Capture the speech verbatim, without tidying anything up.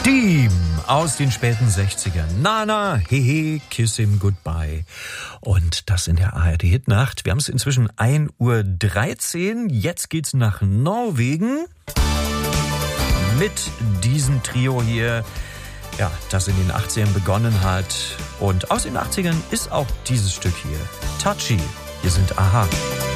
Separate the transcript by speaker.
Speaker 1: Team aus den späten sechzigern. Nana, hehe, kiss him goodbye. Und das in der A R D-Hitnacht. Wir haben es inzwischen ein Uhr dreizehn. Jetzt geht's nach Norwegen mit diesem Trio hier, ja, das in den achtzigern begonnen hat. Und aus den achtzigern ist auch dieses Stück hier. Touchy. Hier sind Aha.